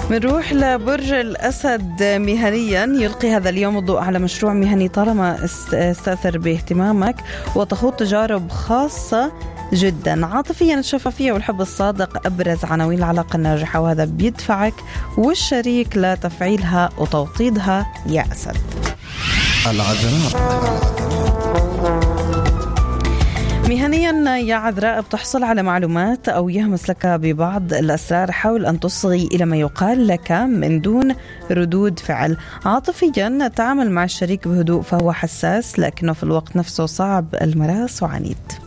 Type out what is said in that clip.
بنروح لبرج الأسد. مهنيا يلقي هذا اليوم الضوء على مشروع مهني طالما استأثر باهتمامك وتخوض تجارب خاصة جدا. عاطفيا الشفافية والحب الصادق أبرز عناوين العلاقة الناجحة، وهذا بيدفعك والشريك لتفعيلها وتوطيدها يا أسد. العذراء. مهنيا يا عذراء بتحصل على معلومات أو يهمس لك ببعض الأسرار، حاول أن تصغي إلى ما يقال لك من دون ردود فعل. عاطفيا تعامل مع الشريك بهدوء، فهو حساس لكنه في الوقت نفسه صعب المراس وعنيد.